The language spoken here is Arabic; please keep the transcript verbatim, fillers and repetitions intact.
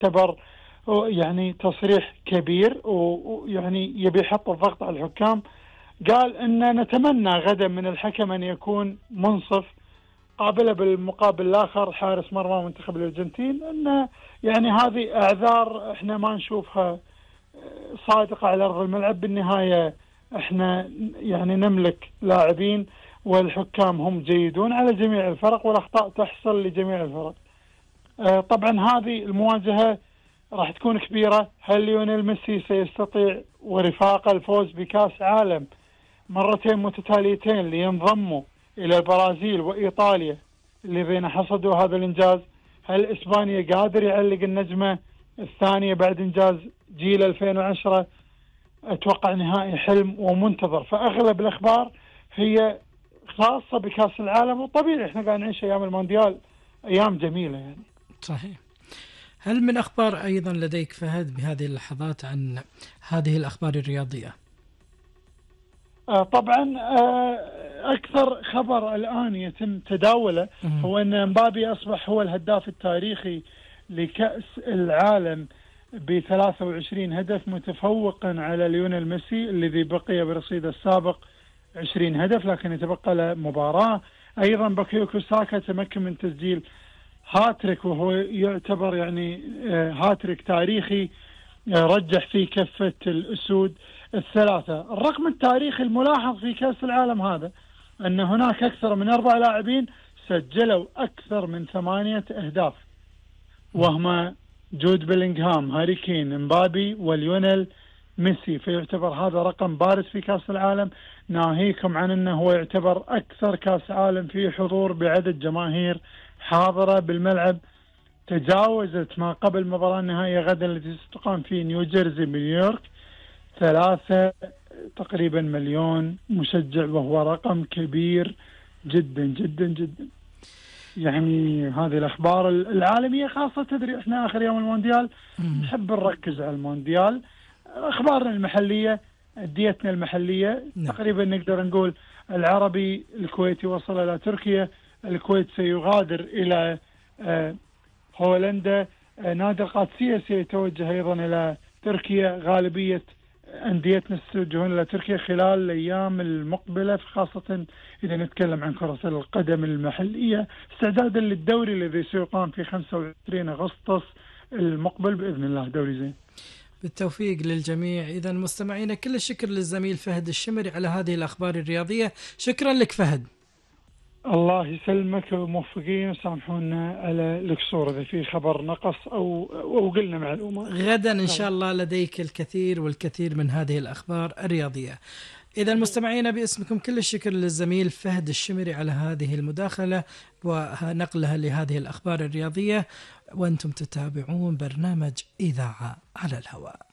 يعتبر يعني تصريح كبير، ويعني يبي يحط الضغط على الحكام. قال أن نتمنى غدا من الحكم أن يكون منصف. قابله بالمقابل الآخر حارس مرمى منتخب الأرجنتين أن يعني هذه أعذار احنا ما نشوفها صادقة على أرض الملعب. بالنهاية احنا يعني نملك لاعبين والحكام هم جيدون على جميع الفرق، والأخطاء تحصل لجميع الفرق. اه طبعا هذه المواجهة راح تكون كبيرة. هل ليونيل ميسي سيستطيع ورفاقه الفوز بكأس عالم مرتين متتاليتين لينضموا إلى البرازيل وإيطاليا الذين حصدوا هذا الإنجاز؟ هل إسبانيا قادر يعلق النجمة الثانية بعد إنجاز جيل ألفين وعشرة؟ أتوقع نهائي حلم ومنتظر. فأغلب الأخبار هي خاصة بكأس العالم، وطبيعي إحنا قاعد نعيش أيام المونديال أيام جميلة يعني. صحيح. هل من أخبار أيضا لديك فهد بهذه اللحظات عن هذه الأخبار الرياضية؟ آه طبعا آه أكثر خبر الآن يتم تداوله هو أن مبابي أصبح هو الهداف التاريخي لكأس العالم ب ثلاثة وعشرين هدف، متفوقا على ليونيل ميسي الذي بقي برصيد السابق عشرين هدف، لكن يتبقى له مباراة. أيضا باكيوكو ساكا تمكن من تسجيل هاتريك، وهو يعتبر يعني هاتريك تاريخي رجح في كفة الأسود الثلاثة. الرقم التاريخي الملاحظ في كأس العالم هذا أن هناك أكثر من أربع لاعبين سجلوا أكثر من ثمانية أهداف، وهما جود بيلينغهام، هاري كين، مبابي، وليونيل ميسي. فيعتبر هذا رقم بارز في كأس العالم، ناهيكم عن أنه هو يعتبر أكثر كأس عالم فيه حضور بعدد جماهير حاضرة بالملعب. تجاوزت ما قبل المباراة النهائية غدا التي ستقام في نيوجيرسي بنيويورك ثلاثة تقريبا مليون مشجع، وهو رقم كبير جدا جدا جدا. يعني هذه الأخبار العالمية خاصة. تدري إحنا آخر يوم المونديال نحب نركز على المونديال. أخبارنا المحلية، أنديتنا المحلية تقريبا نقدر نقول العربي الكويتي وصل إلى تركيا، الكويت سيغادر إلى هولندا، نادي القادسية سيتوجه أيضا إلى تركيا. غالبية أنديتنا سيتوجهون إلى تركيا خلال الأيام المقبلة، خاصة إذا نتكلم عن كرة القدم المحلية، استعدادا للدوري الذي سيقام في خمسة وعشرين أغسطس المقبل بإذن الله. دوري زين. بالتوفيق للجميع. إذا مستمعينا كل الشكر للزميل فهد الشمري على هذه الأخبار الرياضية. شكرا لك فهد. الله يسلمك وموفقين، وسامحونا على الكسور إذا في خبر نقص أو أو قلنا معلومة. غدا إن شاء الله لديك الكثير والكثير من هذه الأخبار الرياضية. إذا مستمعينا باسمكم كل الشكر للزميل فهد الشمري على هذه المداخلة ونقلها لهذه الأخبار الرياضية، وأنتم تتابعون برنامج إذاعة على الهواء.